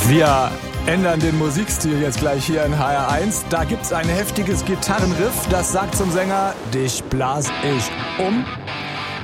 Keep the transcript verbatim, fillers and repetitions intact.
Wir ändern den Musikstil jetzt gleich hier in H R eins. Da gibt's ein heftiges Gitarrenriff, das sagt zum Sänger, dich blas ich um.